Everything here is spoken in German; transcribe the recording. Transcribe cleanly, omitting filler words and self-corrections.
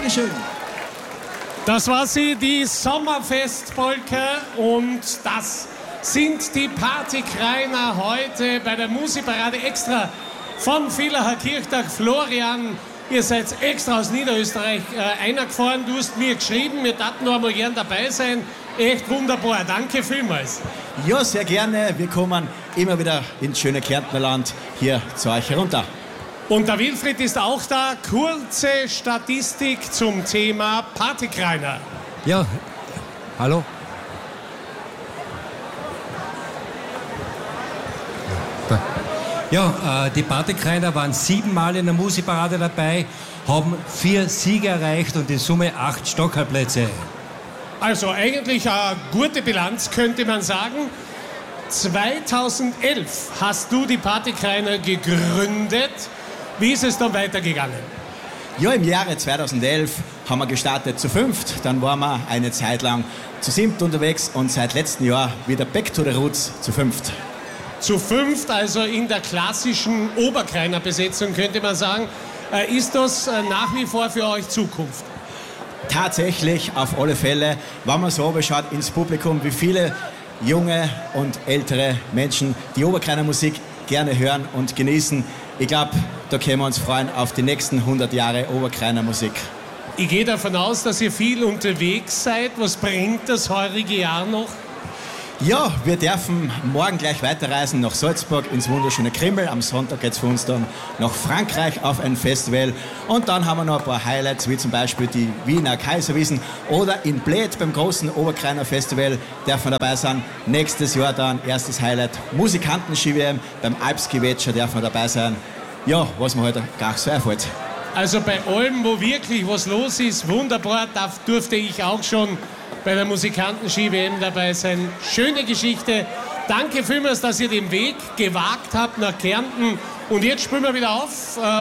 Dankeschön. Das war sie, die Sommerfestpolka, und das sind die Partykreiner heute bei der Musikparade extra vom Villacher Kirchtag. Florian, ihr seid extra aus Niederösterreich eingefahren. Du hast mir geschrieben, wir dachten noch einmal gern dabei sein. Echt wunderbar, danke vielmals. Ja, sehr gerne. Wir kommen immer wieder ins schöne Kärntnerland hier zu euch herunter. Und der Wilfried ist auch da. Kurze Statistik zum Thema Partykreiner. Ja, hallo. Ja, die Partykreiner waren 7 Mal in der Musikparade dabei, haben 4 Siege erreicht und in Summe 8 Stockerplätze. Also eigentlich eine gute Bilanz, könnte man sagen. 2011 hast du die Partykreiner gegründet. Wie ist es dann weitergegangen? Ja, im Jahre 2011 haben wir gestartet zu 5. Dann waren wir eine Zeit lang zu 7 unterwegs und seit letztem Jahr wieder back to the roots zu 5. Zu 5, also in der klassischen Oberkreiner Besetzung, könnte man sagen. Ist das nach wie vor für euch Zukunft? Tatsächlich, auf alle Fälle, wenn man so schaut ins Publikum, wie viele junge und ältere Menschen die Oberkreiner Musik gerne hören und genießen. Ich glaube, da können wir uns freuen auf die nächsten 100 Jahre Oberkreiner Musik. Ich gehe davon aus, dass ihr viel unterwegs seid. Was bringt das heurige Jahr noch? Ja, wir dürfen morgen gleich weiterreisen nach Salzburg ins wunderschöne Krimmel. Am Sonntag geht es für uns dann nach Frankreich auf ein Festival. Und dann haben wir noch ein paar Highlights, wie zum Beispiel die Wiener Kaiserwiesen oder in Bled beim großen Oberkreiner Festival dürfen wir dabei sein. Nächstes Jahr dann erstes Highlight Musikanten-Ski-WM beim Alpski-Wetscher dürfen wir dabei sein. Ja, was mir heute gar so erfällt. Also bei allem, wo wirklich was los ist, wunderbar, durfte ich auch schon bei der Musikanten-Ski-WM dabei sein. Schöne Geschichte. Danke vielmals, dass ihr den Weg gewagt habt nach Kärnten. Und jetzt spielen wir wieder auf.